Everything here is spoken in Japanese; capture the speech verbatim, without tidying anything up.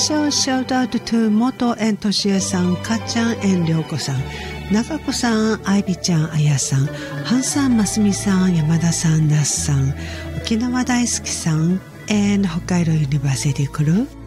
Shout out to 元園としえさん、かっちゃん園りょうこさん、中子さん、あいびちゃん、あやさん、はんさん、ますみさん、山田さん、那須さん、沖縄大好きさん、and 北海道ユニバーシティクルー